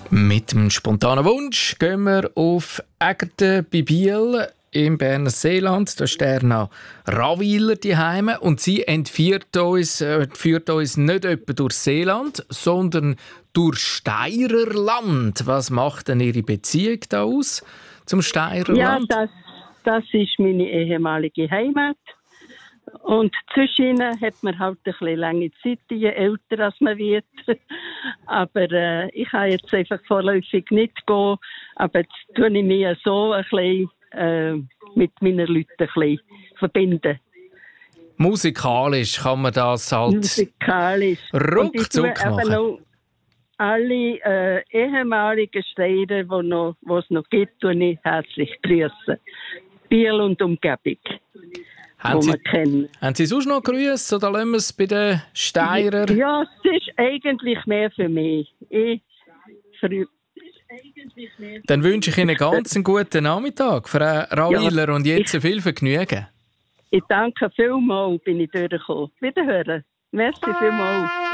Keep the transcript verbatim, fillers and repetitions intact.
Mit dem spontanen Wunsch gehen wir auf Egerten bei Biel im Berner Seeland. Da ist Erna Rawiler daheim und sie entführt uns, äh, führt uns nicht etwa durch Seeland, sondern durch Steirerland. Was macht denn Ihre Beziehung da aus zum Steirerland? Ja, das, das ist meine ehemalige Heimat. Und zwischen ihnen hat man halt ein bisschen lange Zeit, je älter als man wird. Aber äh, ich kann jetzt einfach vorläufig nicht gehen. Aber jetzt tue ich mich so ein bisschen äh, mit meinen Leuten ein bisschen verbinden. Musikalisch kann man das halt Musikalisch. ruckzuck machen. Noch alle äh, ehemaligen Steirer, die noch, es noch gibt, tue ich herzlich grüßen. Biel und Umgebung. Haben Sie, haben Sie sonst noch Grüße oder lassen wir es bei den Steirer? Ja, es ist eigentlich mehr für mich. Ich frü- Dann wünsche ich Ihnen ganz einen guten Nachmittag, Frau Rawiler, ja, und jetzt ich, viel Vergnügen. Ich danke vielmals, bin ich durchgekommen. Wiederhören. Merci vielmals.